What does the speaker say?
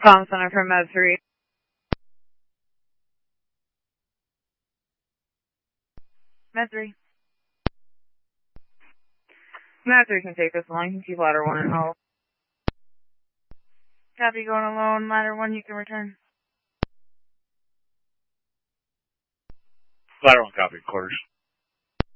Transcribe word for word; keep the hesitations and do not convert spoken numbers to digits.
Comm Center from Med three. Med three. Med three can take this line. Keep ladder one and hold. Copy, going alone. Ladder one, you can return. Ladder one, copy. Quarters.